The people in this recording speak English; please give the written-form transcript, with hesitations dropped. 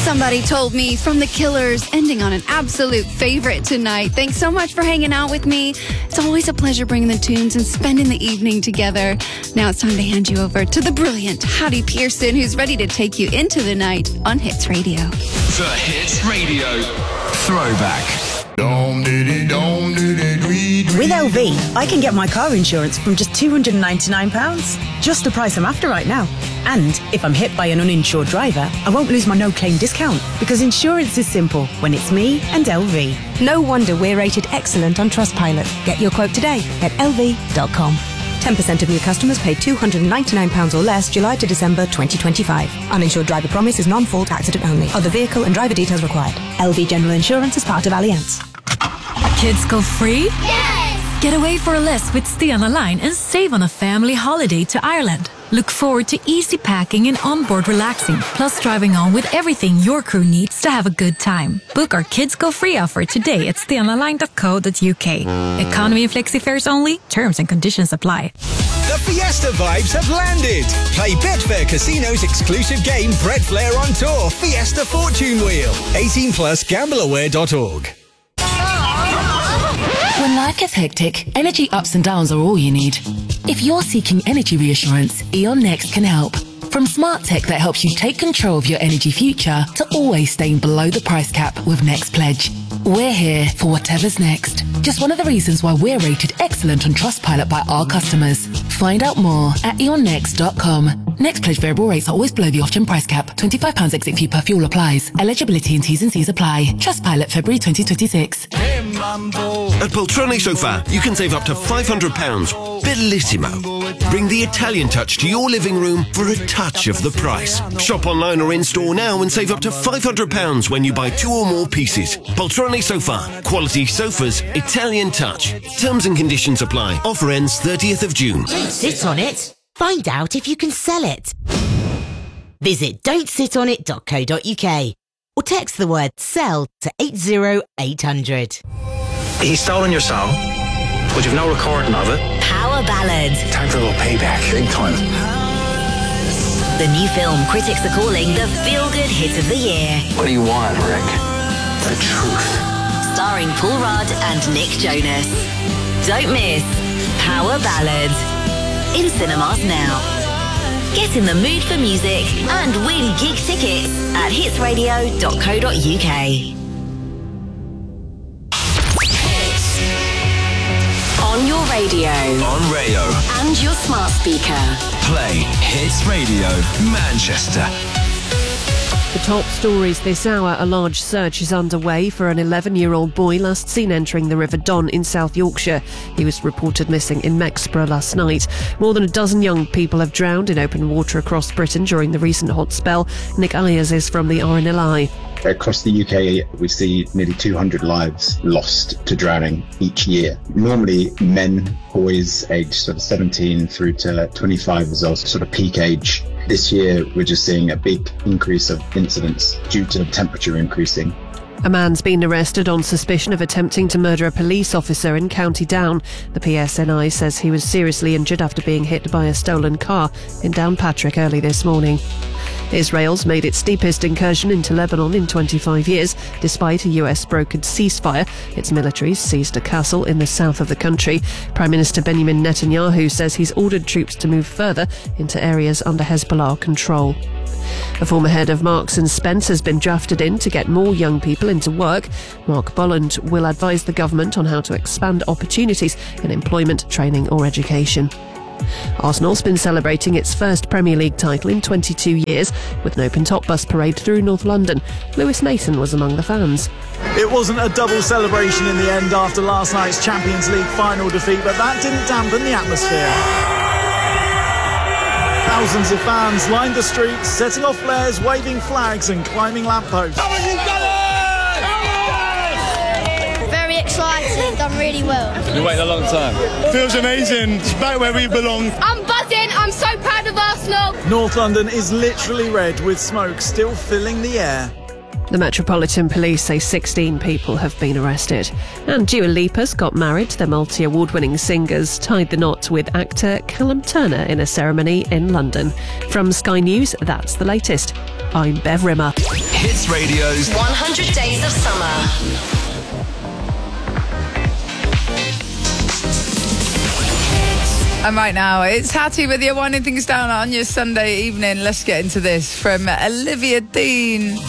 Somebody Told Me from The Killers, ending on an absolute favorite tonight. Thanks so much for hanging out with me. It's always a pleasure bringing the tunes and spending the evening together. Now it's time to hand you over to the brilliant Hattie Pearson, who's ready to take you into the night on Hits Radio. The Hits Radio Throwback. With LV, I can get my car insurance from just £299. Just the price I'm after right now. And if I'm hit by an uninsured driver, I won't lose my no-claim discount, because insurance is simple when it's me and LV. No wonder we're rated excellent on Trustpilot. Get your quote today at lv.com. 10% of new customers paid £299 or less July to December 2025. Uninsured driver promise is non-fault accident only. Other vehicle and driver details required. LV General Insurance is part of Allianz. Kids go free? Yes! Get away for less with Stay on the Line and save on a family holiday to Ireland. Look forward to easy packing and onboard relaxing, plus driving on with everything your crew needs to have a good time. Book our Kids Go Free offer today at stayontheline.co.uk. Economy and flexi fares only. Terms and conditions apply. The Fiesta vibes have landed. Play Betfair Casino's exclusive game Brett Flair on Tour Fiesta Fortune Wheel. 18 plus gambleaware.org. When life gets hectic, energy ups and downs are all you need. If you're seeking energy reassurance, E.ON Next can help. From smart tech that helps you take control of your energy future to always staying below the price cap with Next Pledge. We're here for whatever's next. Just one of the reasons why we're rated excellent on Trustpilot by our customers. Find out more at eonnext.com. Next Pledge variable rates are always below the off-gen price cap. £25 exit fee per fuel applies. Eligibility and T's and C's apply. Trustpilot February 2026. At Poltrone Sofa, you can save up to £500. Bellissimo. Bring the Italian touch to your living room for a touch of the price. Shop online or in-store now and save up to £500 when you buy 2 or more pieces. Poltrone Sofa. Quality sofas, Italian touch. Terms and conditions apply. Offer ends 30th of June. Don't sit on it. Find out if you can sell it. Visit don'tsitonit.co.uk or text the word SELL to 80800. He's stolen your song, but you've no recording of it. Power Ballad. Time for a little payback. Big time. The new film critics are calling the feel-good hit of the year. What do you want, Rick? The truth. Starring Paul Rudd and Nick Jonas. Don't miss Power Ballad. In cinemas now. Get in the mood for music and win gig tickets at hitsradio.co.uk. On your radio. On Rayo. And your smart speaker. Play Hits Radio Manchester. The top stories this hour: a large search is underway for an 11-year-old boy last seen entering the River Don in South Yorkshire. He was reported missing in Mexborough last night. More than a dozen young people have drowned in open water across Britain during the recent hot spell. Nick Ayers is from the RNLI. Across the UK, we see nearly 200 lives lost to drowning each year. Normally, men, boys aged sort of 17 through to 25 is also sort of peak age. This year, we're just seeing a big increase of incidents due to the temperature increasing. A man's been arrested on suspicion of attempting to murder a police officer in County Down. The PSNI says he was seriously injured after being hit by a stolen car in Downpatrick early this morning. Israel's made its deepest incursion into Lebanon in 25 years, despite a US-brokered ceasefire. Its militaries seized a castle in the south of the country. Prime Minister Benjamin Netanyahu says he's ordered troops to move further into areas under Hezbollah control. A former head of Marks & Spence has been drafted in to get more young people into work. Mark Bolland will advise the government on how to expand opportunities in employment, training or education. Arsenal's been celebrating its first Premier League title in 22 years with an open-top bus parade through North London. Lewis Mason was among the fans. It wasn't a double celebration in the end after last night's Champions League final defeat, but that didn't dampen the atmosphere. Thousands of fans lined the streets, setting off flares, waving flags and climbing lampposts. Very excited, done really well. We waited a long time. Feels amazing. It's back where we belong. I'm buzzing. I'm so proud of Arsenal. North London is literally red with smoke still filling the air. The Metropolitan Police say 16 people have been arrested. And Dua Lipa's got married. The multi-award-winning singers tied the knot with actor Callum Turner in a ceremony in London. From Sky News, that's the latest. I'm Bev Rimmer. Hits Radio's 100 Days of Summer. And right now, it's Hattie with you, winding things down on your Sunday evening. Let's get into this from Olivia Dean.